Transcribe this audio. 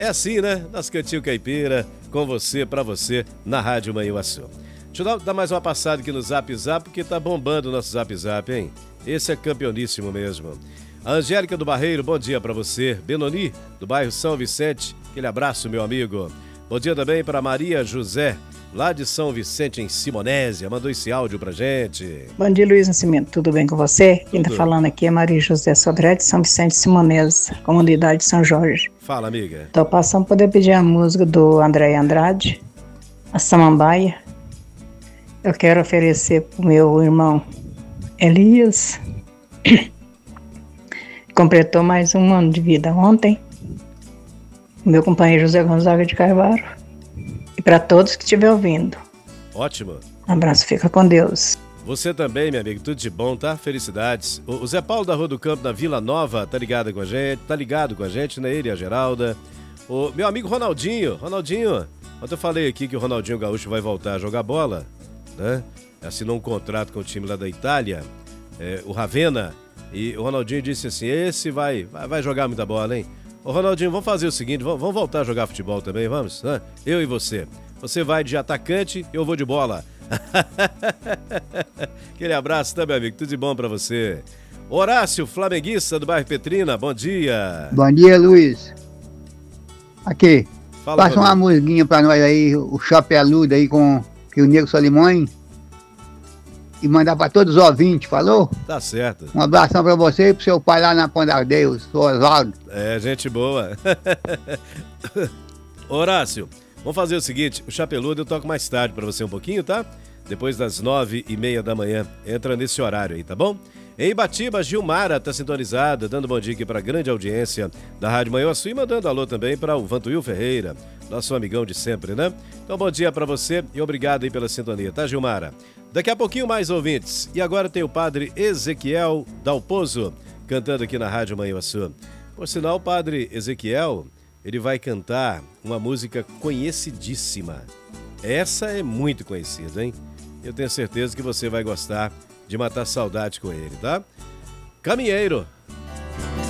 É assim, né? Nosso Cantinho Caipira, com você, pra você, na Rádio Manhuaçu. Deixa eu dar mais uma passada aqui no Zap Zap, porque tá bombando o nosso Zap Zap, hein? Esse é campeoníssimo mesmo. A Angélica do Barreiro, bom dia pra você. Benoni, do bairro São Vicente, aquele abraço, meu amigo. Bom dia também para Maria José, lá de São Vicente, em Simonésia, mandou esse áudio pra gente. Bom dia, Luiz Nascimento, tudo bem com você? Quem tá falando aqui é Maria José Sodré, de São Vicente, Simonésia, comunidade de São Jorge. Fala, amiga. Tô passando para poder pedir a música do André Andrade, a Samambaia. Eu quero oferecer pro meu irmão Elias, completou mais um ano de vida ontem, meu companheiro José Gonzaga de Carvalho, e para todos que estiver ouvindo. Ótimo. Um abraço, fica com Deus. Você também, meu amigo, tudo de bom, tá? Felicidades. O Zé Paulo da Rua do Campo, da Vila Nova, tá ligado com a gente, né? Ele e a Geralda. O meu amigo Ronaldinho, ontem eu falei aqui que o Ronaldinho Gaúcho vai voltar a jogar bola, né? Assinou um contrato com o time lá da Itália, o Ravenna, e o Ronaldinho disse assim, esse vai jogar muita bola, hein? Ô Ronaldinho, vamos fazer o seguinte, vamos voltar a jogar futebol também, vamos? Né? Eu e você. Você vai de atacante, eu vou de bola. Aquele abraço, tá, meu amigo? Tudo de bom pra você. Horácio, flamenguista do bairro Petrina, bom dia. Bom dia, Luiz. Aqui, Fala, passa uma musiquinha pra nós aí, o Chapeludo aí com o Nego Solimões. E mandar pra todos os ouvintes, falou? Tá certo. Um abração pra você e pro seu pai lá na Pondardeus, o Oswaldo. Gente boa. Horácio, vamos fazer o seguinte, o Chapeludo eu toco mais tarde pra você um pouquinho, tá? Depois das 9h30 da manhã, entra nesse horário aí, tá bom? Em Ibatiba, Gilmara tá sintonizada, dando bom dia aqui pra grande audiência da Rádio Manhuaçu e mandando alô também para o Vantuil Ferreira, nosso amigão de sempre, né? Então bom dia pra você e obrigado aí pela sintonia, tá, Gilmara? Daqui a pouquinho mais ouvintes. E agora tem o padre Ezequiel Dalpozo cantando aqui na Rádio Manhuaçu. Por sinal, o padre Ezequiel, ele vai cantar uma música conhecidíssima. Essa é muito conhecida, hein? Eu tenho certeza que você vai gostar de matar saudade com ele, tá? Caminheiro,